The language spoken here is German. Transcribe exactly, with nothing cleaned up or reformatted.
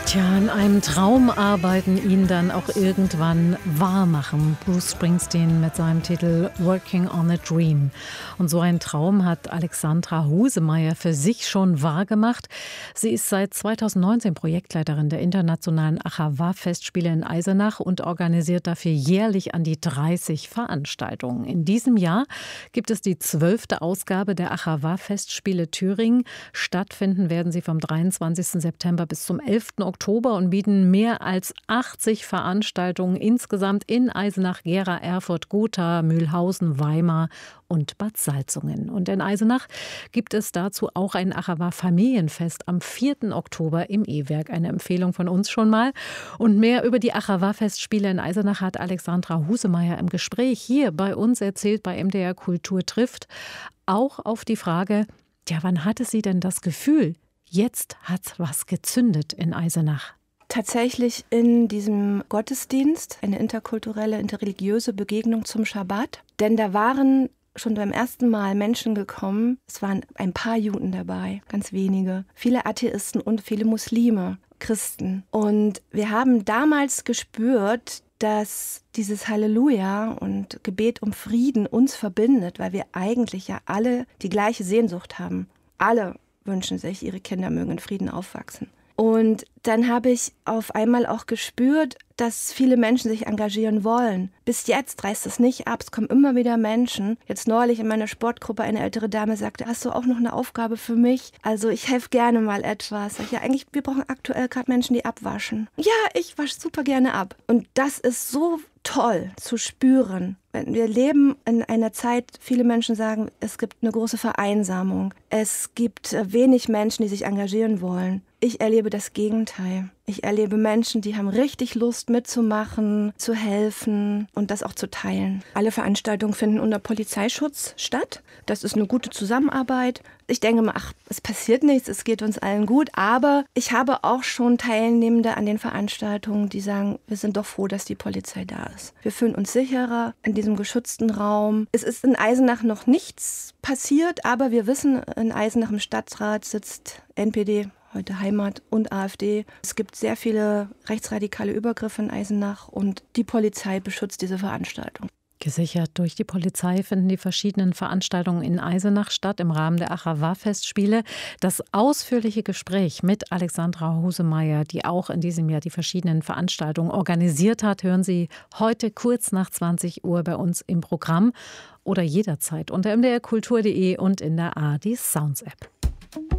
Tja, an einem Traum arbeiten, ihn dann auch irgendwann wahr machen. Bruce Springsteen mit seinem Titel Working on a Dream. Und so einen Traum hat Alexandra Husemeyer für sich schon wahr gemacht. Sie ist seit zweitausendneunzehn Projektleiterin der internationalen Achawa-Festspiele in Eisenach und organisiert dafür jährlich an die dreißig Veranstaltungen. In diesem Jahr gibt es die zwölfte Ausgabe der Achawa-Festspiele Thüringen. Stattfinden werden sie vom dreiundzwanzigsten September bis zum elften Oktober und bieten mehr als achtzig Veranstaltungen insgesamt in Eisenach, Gera, Erfurt, Gotha, Mühlhausen, Weimar und Bad Salzungen. Und in Eisenach gibt es dazu auch ein Achawa-Familienfest am vierten Oktober im E-Werk. Eine Empfehlung von uns schon mal. Und mehr über die Achawa-Festspiele in Eisenach hat Alexandra Husemeyer im Gespräch hier bei uns erzählt bei M D R Kultur trifft. Auch auf die Frage, ja, wann hatte sie denn das Gefühl, jetzt hat was gezündet in Eisenach? Tatsächlich in diesem Gottesdienst, eine interkulturelle, interreligiöse Begegnung zum Schabbat. Denn da waren schon beim ersten Mal Menschen gekommen, es waren ein paar Juden dabei, ganz wenige, viele Atheisten und viele Muslime, Christen. Und wir haben damals gespürt, dass dieses Halleluja und Gebet um Frieden uns verbindet, weil wir eigentlich ja alle die gleiche Sehnsucht haben. Alle wünschen sich, ihre Kinder mögen in Frieden aufwachsen. Und dann habe ich auf einmal auch gespürt, dass viele Menschen sich engagieren wollen. Bis jetzt reißt es nicht ab, es kommen immer wieder Menschen. Jetzt neulich in meiner Sportgruppe eine ältere Dame sagte, hast du auch noch eine Aufgabe für mich? Also ich helfe gerne mal etwas. Sag ich, ja, eigentlich, wir brauchen aktuell gerade Menschen, die abwaschen. Ja, ich wasche super gerne ab. Und das ist so toll zu spüren. Wir leben in einer Zeit, viele Menschen sagen, es gibt eine große Vereinsamung. Es gibt wenig Menschen, die sich engagieren wollen. Ich erlebe das Gegenteil. Ich erlebe Menschen, die haben richtig Lust mitzumachen, zu helfen und das auch zu teilen. Alle Veranstaltungen finden unter Polizeischutz statt. Das ist eine gute Zusammenarbeit. Ich denke mal, ach, es passiert nichts, es geht uns allen gut. Aber ich habe auch schon Teilnehmende an den Veranstaltungen, die sagen, wir sind doch froh, dass die Polizei da ist. Wir fühlen uns sicherer in diesem geschützten Raum. Es ist in Eisenach noch nichts passiert, aber wir wissen, in Eisenach im Stadtrat sitzt N P D, heute Heimat und AfD. Es gibt sehr viele rechtsradikale Übergriffe in Eisenach und die Polizei beschützt diese Veranstaltung. Gesichert durch die Polizei finden die verschiedenen Veranstaltungen in Eisenach statt im Rahmen der Achawa-Festspiele. Das ausführliche Gespräch mit Alexandra Husemeyer, die auch in diesem Jahr die verschiedenen Veranstaltungen organisiert hat, hören Sie heute kurz nach zwanzig Uhr bei uns im Programm oder jederzeit unter m d r kultur punkt d e und in der A R D Sounds App.